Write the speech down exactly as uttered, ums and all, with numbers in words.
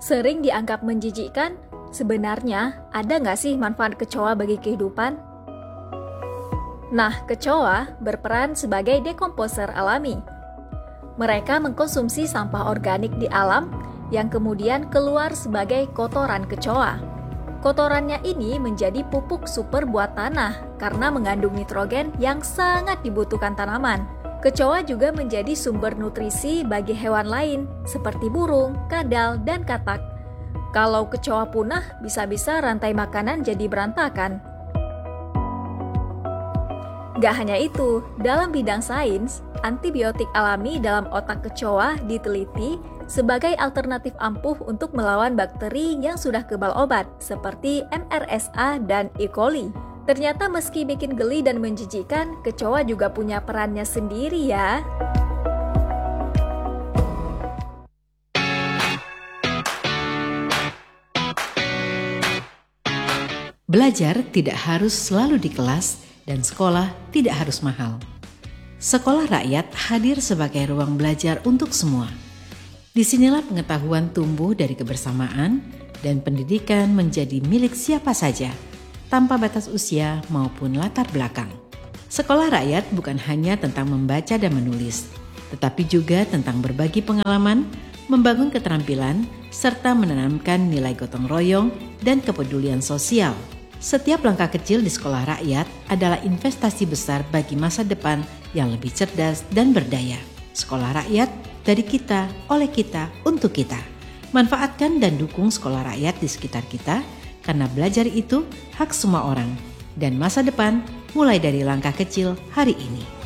Sering dianggap menjijikkan, sebenarnya ada nggak sih manfaat kecoa bagi kehidupan? Nah, kecoa berperan sebagai dekomposer alami. Mereka mengkonsumsi sampah organik di alam yang kemudian keluar sebagai kotoran kecoa. Kotorannya ini menjadi pupuk super buat tanah karena mengandung nitrogen yang sangat dibutuhkan tanaman. Kecoa juga menjadi sumber nutrisi bagi hewan lain seperti burung, kadal, dan katak. Kalau kecoa punah, bisa-bisa rantai makanan jadi berantakan. Gak hanya itu, dalam bidang sains, antibiotik alami dalam otak kecoa diteliti sebagai alternatif ampuh untuk melawan bakteri yang sudah kebal obat, seperti M R S A dan E. coli. Ternyata meski bikin geli dan menjijikkan, kecoa juga punya perannya sendiri ya. Belajar tidak harus selalu di kelas dan sekolah tidak harus mahal. Sekolah rakyat hadir sebagai ruang belajar untuk semua. Disinilah pengetahuan tumbuh dari kebersamaan dan pendidikan menjadi milik siapa saja, tanpa batas usia maupun latar belakang. Sekolah rakyat bukan hanya tentang membaca dan menulis, tetapi juga tentang berbagi pengalaman, membangun keterampilan, serta menanamkan nilai gotong royong dan kepedulian sosial. Setiap langkah kecil di sekolah rakyat adalah investasi besar bagi masa depan yang lebih cerdas dan berdaya. Sekolah rakyat dari kita, oleh kita, untuk kita. Manfaatkan dan dukung sekolah rakyat di sekitar kita, karena belajar itu hak semua orang, dan masa depan mulai dari langkah kecil hari ini.